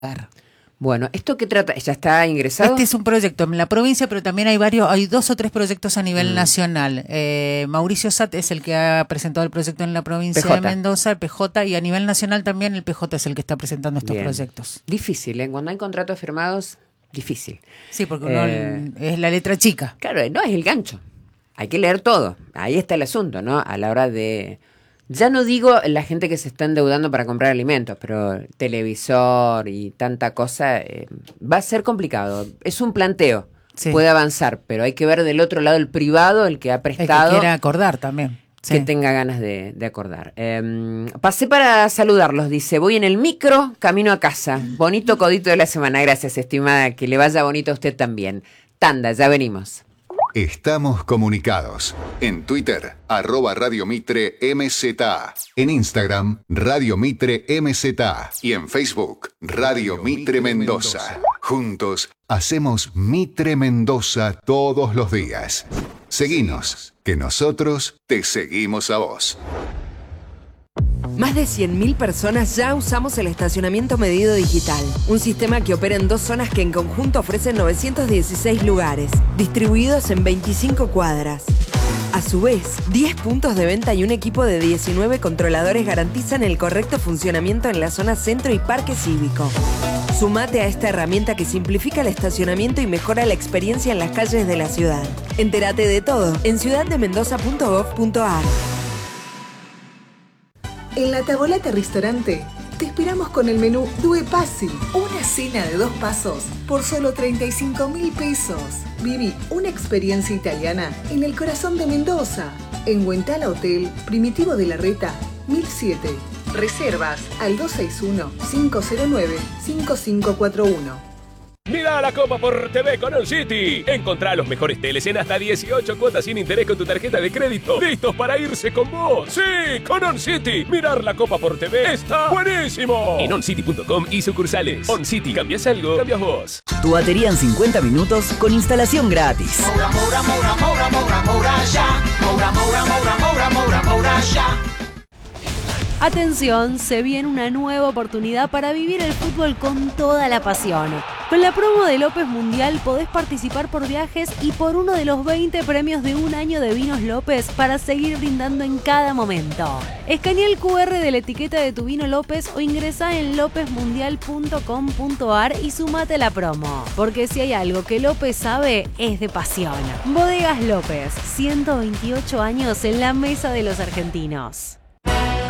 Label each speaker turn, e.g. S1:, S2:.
S1: Bueno, ¿esto qué trata? ¿Ya está ingresado?
S2: Este es un proyecto en la provincia, pero también hay 2 o 3 proyectos a nivel nacional. Mauricio Satt es el que ha presentado el proyecto en la provincia de Mendoza, el PJ, y a nivel nacional también el PJ es el que está presentando estos proyectos.
S1: Difícil, Cuando hay contratos firmados, difícil.
S2: Sí, porque uno es la letra chica.
S1: Claro, no, es el gancho. Hay que leer todo. Ahí está el asunto, ¿no? A la hora de... Ya no digo la gente que se está endeudando para comprar alimentos, pero televisor y tanta cosa, va a ser complicado. Es un planteo, puede avanzar, pero hay que ver del otro lado el privado, el que ha prestado.
S2: El que quiera acordar también.
S1: Que tenga ganas de acordar. Pasé para saludarlos, dice, voy en el micro, camino a casa. Bonito codito de la semana, gracias estimada, que le vaya bonito a usted también. Tanda, ya venimos.
S3: Estamos comunicados. En Twitter, @Radio Mitre MZA. En Instagram, Radio Mitre MZA. Y en Facebook, Radio Mitre Mendoza. Juntos, hacemos Mitre Mendoza todos los días. Seguinos, que nosotros te seguimos a vos.
S4: Más de 100.000 personas ya usamos el estacionamiento medido digital, un sistema que opera en 2 zonas que en conjunto ofrecen 916 lugares, distribuidos en 25 cuadras. A su vez, 10 puntos de venta y un equipo de 19 controladores garantizan el correcto funcionamiento en la zona centro y parque cívico. Sumate a esta herramienta que simplifica el estacionamiento y mejora la experiencia en las calles de la ciudad. Entérate de todo en ciudaddemendoza.gov.ar.
S5: En la Tavolata Ristorante te esperamos con el menú Due Passi, una cena de 2 pasos por solo 35.000 pesos. Viví una experiencia italiana en el corazón de Mendoza, en Huentala Hotel Primitivo de la Reta, 1007. Reservas al 261-509-5541.
S6: Mira la Copa por TV con On City. Encontrá los mejores teles en hasta 18 cuotas sin interés con tu tarjeta de crédito. ¡Listos para irse con vos! ¡Sí! ¡Con On City! Mirar la Copa por TV está buenísimo. En oncity.com y sucursales. On City. ¿Cambias algo? Cambias vos.
S7: Tu batería en 50 minutos con instalación gratis.
S8: Moura, moura, moura, moura, moura, moura ya. Moura, moura, moura, moura, moura, moura ya.
S9: Atención, se viene una nueva oportunidad para vivir el fútbol con toda la pasión. Con la promo de López Mundial podés participar por viajes y por uno de los 20 premios de un año de Vinos López para seguir brindando en cada momento. Escanea el QR de la etiqueta de tu vino López o ingresá en lopezmundial.com.ar y sumate a la promo. Porque si hay algo que López sabe, es de pasión. Bodegas López, 128 años en la mesa de los argentinos.